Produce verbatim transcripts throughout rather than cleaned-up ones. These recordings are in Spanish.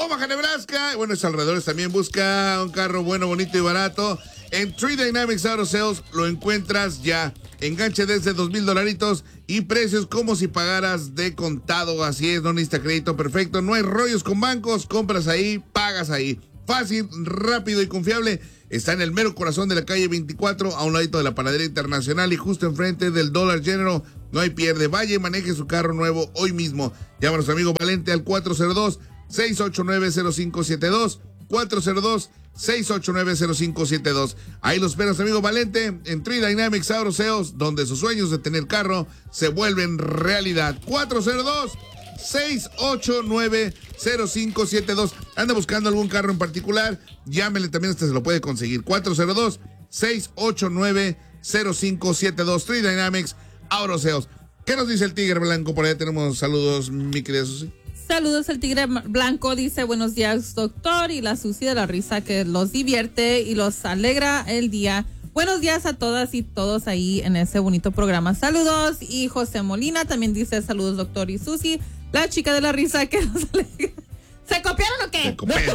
Omaha, Nebraska. Bueno, es alrededores también. Busca un carro bueno, bonito y barato. En Tree Dynamics Auto Sales lo encuentras ya. Enganche desde dos mil dolaritos y precios como si pagaras de contado. Así es, no necesita crédito, perfecto. No hay rollos con bancos. Compras ahí, pagas ahí. Fácil, rápido y confiable. Está en el mero corazón de la calle veinticuatro, a un ladito de la Panadería Internacional y justo enfrente del Dollar General. No hay pierde. Vaya y maneje su carro nuevo hoy mismo. Llámanos, amigo Valente, al cuatro cero dos, seis ocho nueve, cero cinco siete dos. cuatro cero dos, seis ocho nueve, cero cinco siete dos. Ahí los esperas, amigo Valente, en Tree Dynamics Auto Sales, donde sus sueños de tener carro se vuelven realidad. cuatro cero dos, seis ocho nueve, cero cinco siete dos. Anda buscando algún carro en particular, llámele también, hasta se lo puede conseguir. cuatro cero dos, seis ocho nueve, cero cinco siete dos. Tree Dynamics Auto Sales. ¿Qué nos dice el Tigre Blanco? Por allá tenemos saludos, mi querida Susi. Saludos, el Tigre Blanco dice: buenos días, doctor, y la Susi de la risa que los divierte y los alegra el día. Buenos días a todas y todos ahí en ese bonito programa. Saludos. Y José Molina también dice: saludos, doctor y Susi, la chica de la risa que nos alegra. ¿Se copiaron o qué? Se copiaron.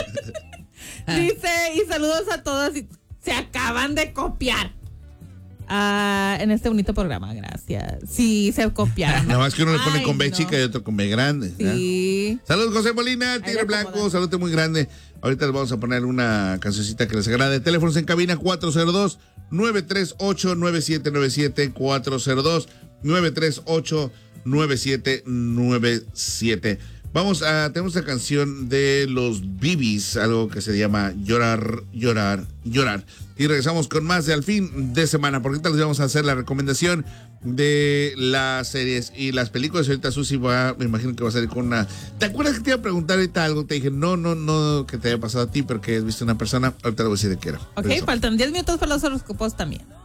Dice: y saludos a todas y se acaban de copiar. Uh, en este bonito programa, gracias. Sí, se copiaron. Nada más que uno le pone Ay, con B no. chica y otro con B grande. Sí. Saludos, José Molina, Tigre Blanco, saludos muy grande. Ahorita les vamos a poner una cancioncita que les agrade. Teléfonos en cabina cuatro cero dos, nueve tres ocho, nueve siete nueve siete, cuatro cero dos, nueve tres ocho, nueve siete nueve siete. Vamos a, tenemos esta canción de los Bee Gees, algo que se llama Llorar, Llorar, Llorar. Y regresamos con más de Al Fin de Semana, porque ahorita les vamos a hacer la recomendación de las series y las películas. Ahorita Susi va, me imagino que va a salir con una... ¿Te acuerdas que te iba a preguntar ahorita algo? Te dije, no, no, no, que te haya pasado a ti, pero que has visto una persona. Ahorita le voy a decir de qué era. Ok, regresamos. Faltan diez minutos para los horóscopos también.